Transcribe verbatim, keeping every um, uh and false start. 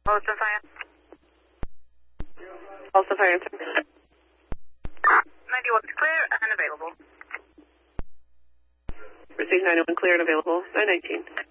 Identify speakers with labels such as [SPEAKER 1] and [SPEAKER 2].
[SPEAKER 1] Boston Fire.
[SPEAKER 2] Boston Fire.
[SPEAKER 1] ninety-one clear and available.
[SPEAKER 2] Received ninety-one clear and available. nine nineteen.